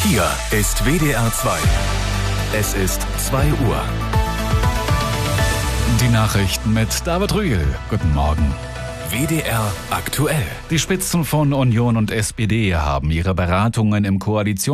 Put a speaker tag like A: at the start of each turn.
A: Hier ist WDR 2. Es ist 2 Uhr.
B: Die Nachrichten mit David Rühl. Guten Morgen.
A: WDR aktuell.
B: Die Spitzen von Union und SPD haben ihre Beratungen im